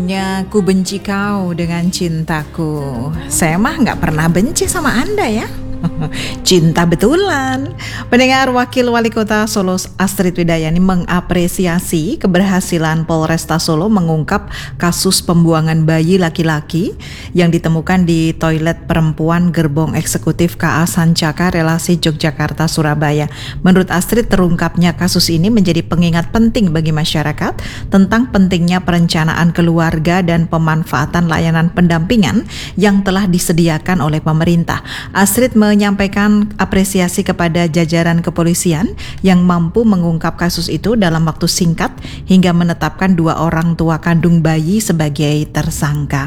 Ku benci kau dengan cintaku. Saya mah nggak pernah benci sama Anda ya. Cinta betulan. Pendengar, Wakil Wali Kota Solo Astrid Widayani mengapresiasi keberhasilan Polresta Solo mengungkap kasus pembuangan bayi laki-laki yang ditemukan di toilet perempuan gerbong eksekutif KA Sancaka relasi Yogyakarta Surabaya. Menurut Astrid, terungkapnya kasus ini menjadi pengingat penting bagi masyarakat tentang pentingnya perencanaan keluarga dan pemanfaatan layanan pendampingan yang telah disediakan oleh pemerintah. Astrid menyampaikan apresiasi kepada jajaran kepolisian yang mampu mengungkap kasus itu dalam waktu singkat hingga menetapkan 2 orang tua kandung bayi sebagai tersangka.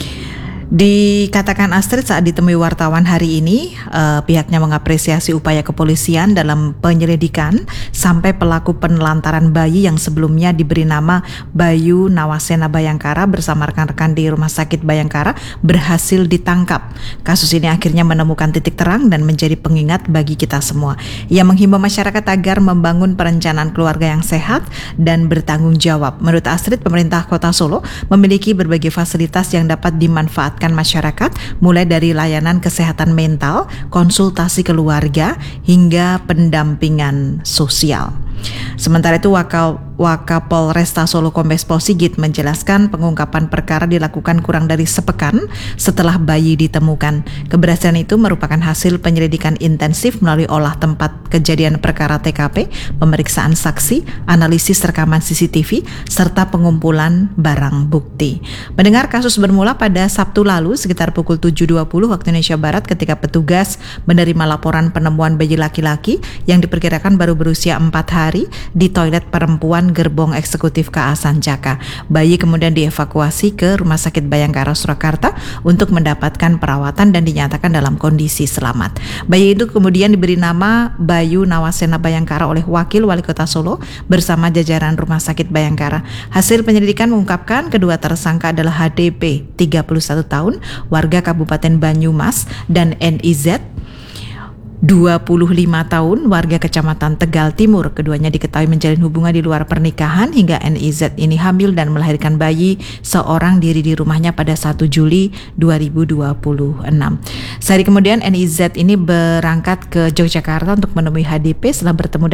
Dikatakan Astrid saat ditemui wartawan hari ini, pihaknya mengapresiasi upaya kepolisian dalam penyelidikan sampai pelaku penelantaran bayi yang sebelumnya diberi nama Bayu Nawasena Bayangkara bersama rekan-rekan di Rumah Sakit Bayangkara berhasil ditangkap. Kasus ini akhirnya menemukan titik terang dan menjadi pengingat bagi kita semua. Ia menghimbau masyarakat agar membangun perencanaan keluarga yang sehat dan bertanggung jawab. Menurut Astrid, pemerintah Kota Solo memiliki berbagai fasilitas yang dapat dimanfaatkan masyarakat, mulai dari layanan kesehatan mental, konsultasi keluarga, hingga pendampingan sosial. Sementara itu, Wakapolresta Solo Kombes Pol Sigit menjelaskan pengungkapan perkara dilakukan kurang dari sepekan setelah bayi ditemukan. Keberhasilan itu merupakan hasil penyelidikan intensif melalui olah tempat kejadian perkara TKP, pemeriksaan saksi, analisis rekaman CCTV, serta pengumpulan barang bukti. Mendengar kasus bermula pada Sabtu lalu sekitar pukul 7.20 waktu Indonesia Barat ketika petugas menerima laporan penemuan bayi laki-laki yang diperkirakan baru berusia 4 hari di toilet perempuan gerbong eksekutif KA Sancaka. Bayi kemudian dievakuasi ke Rumah Sakit Bayangkara Surakarta untuk mendapatkan perawatan dan dinyatakan dalam kondisi selamat. Bayi itu kemudian diberi nama Bayu Nawasena Bayangkara oleh Wakil Wali Kota Solo bersama jajaran Rumah Sakit Bayangkara. Hasil penyelidikan mengungkapkan kedua tersangka adalah HDP 31 tahun warga Kabupaten Banyumas dan NIZ 25 tahun warga Kecamatan Tegal Timur. Keduanya diketahui menjalin hubungan di luar pernikahan hingga NIZ ini hamil dan melahirkan bayi seorang diri di rumahnya pada 1 Juli 2026. Sehari kemudian NIZ ini berangkat ke Yogyakarta untuk menemui HDP setelah bertemu